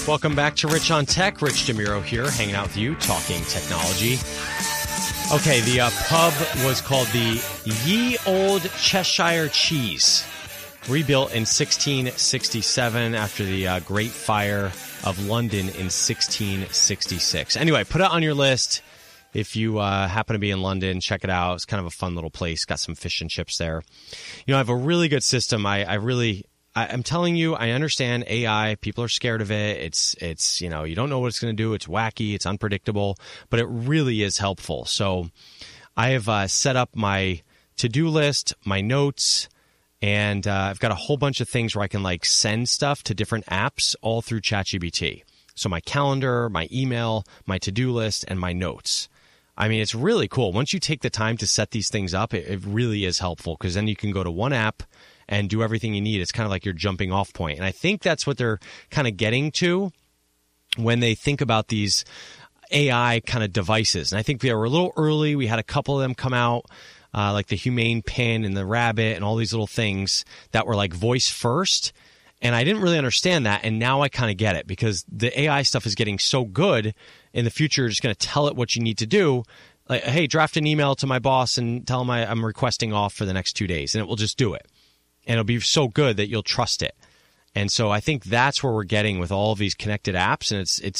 Welcome back to Rich on Tech. Rich DeMuro here, hanging out with you, talking technology. Okay, the pub was called the Ye Old Cheshire Cheese, rebuilt in 1667 after the Great Fire of London in 1666. Anyway, put it on your list. If you happen to be in London, check it out. It's kind of a fun little place. Got some fish and chips there. You know, I have a really good system. I'm telling you, I understand AI. People are scared of it. It's you know, you don't know what it's going to do. It's wacky. It's unpredictable, but it really is helpful. So I have set up my to-do list, my notes, and I've got a whole bunch of things where I can like send stuff to different apps all through ChatGPT. So my calendar, my email, my to-do list, and my notes. I mean, it's really cool. Once you take the time to set these things up, it really is helpful because then you can go to one app and do everything you need. It's kind of like your jumping off point. And I think that's what they're kind of getting to when they think about these AI kind of devices. And I think they were a little early. We had a couple of them come out, like the Humane Pin and the Rabbit and all these little things that were like voice first. And I didn't really understand that. And now I kind of get it because the AI stuff is getting so good. In the future, you're just going to tell it what you need to do. Like, hey, draft an email to my boss and tell him I'm requesting off for the next 2 days. And it will just do it. And it'll be so good that you'll trust it. And so I think that's where we're getting with all of these connected apps. And it's